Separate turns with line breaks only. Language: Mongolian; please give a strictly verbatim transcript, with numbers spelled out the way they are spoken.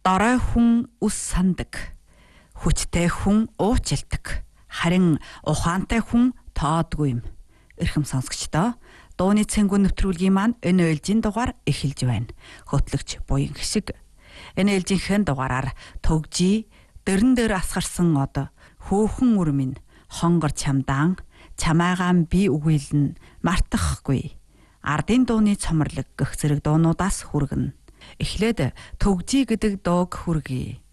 Дорой хүн үс сандаг. Хүчтэй хүн уучлдаг. Харин ухаантай хүн тоодгүй юм. Эрхэм сонсогчдоо, дууны цэнгүү нэвтрүүлгийн маань энэ ээлжийн дугаар эхэлж байна. Хөтлөгч буян хишиг. Энэ ээлжийнхэн дугаараар төгжий, дэрэн дээр асгарсан од, хөөхөн үр минь, хонгор чамдаан, чамаагаан би үгүйлэн мартахгүй. Ардын дууны цомрлог гэх зэрэг дуунуудаас хүргэнэ. Эхлээд төгжий гэдэг дууг хүргэе.